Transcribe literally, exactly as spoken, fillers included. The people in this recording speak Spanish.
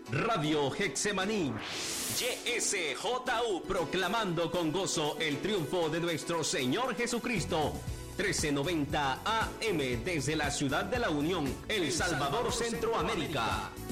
Radio Getsemaní, Y S J U, proclamando con gozo el triunfo de nuestro Señor Jesucristo. trece noventa A M desde la ciudad de la Unión, El Salvador, Centroamérica.